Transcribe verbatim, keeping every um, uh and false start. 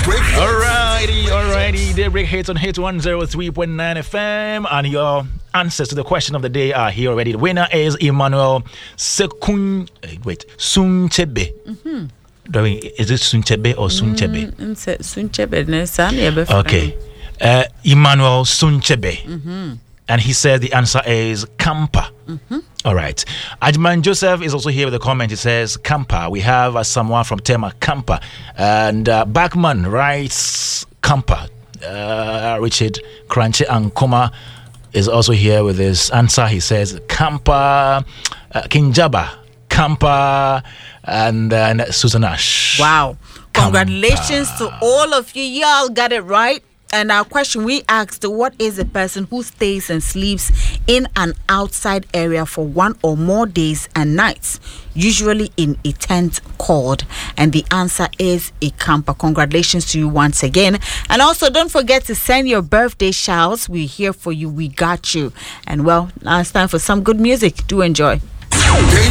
Alrighty, alrighty. Daybreak hits on Hit one oh three point nine F M, and your answers to the question of the day are here already. The winner is Emmanuel Sekun. Wait, Sunchebe. Mm-hmm. Is it Sunchebe or Sunchebe? Mm, Sunchebe. Okay. Uh, Emmanuel Sunchebe. Mm-hmm. And he said the answer is Kampa. Mm-hmm. All right. Ajman Joseph is also here with a comment. He says Kampa. We have uh, someone from Tema, Kampa. And uh, Backman writes Kampa. Uh, Richard Crunchy Ankoma is also here with his answer. He says Kampa, uh, Kinjaba, Kampa, and then uh, Susanash. Wow. Kampa. Congratulations to all of you. Y'all got it right. And our question we asked, what is a person who stays and sleeps in an outside area for one or more days and nights, usually in a tent called? And the answer is a camper. Congratulations to you once again. And also don't forget to send your birthday shouts. We're here for you. We got you. And well, now it's time for some good music. Do enjoy.